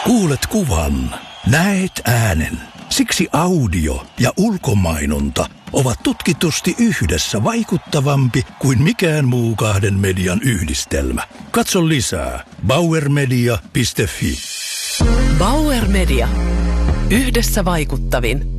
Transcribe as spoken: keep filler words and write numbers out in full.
Kuulet kuvan, näet äänen. Siksi audio ja ulkomainonta ovat tutkitusti yhdessä vaikuttavampi kuin mikään muu kahden median yhdistelmä. Katso lisää bauer media piste fi. Bauer Media. Yhdessä vaikuttavin.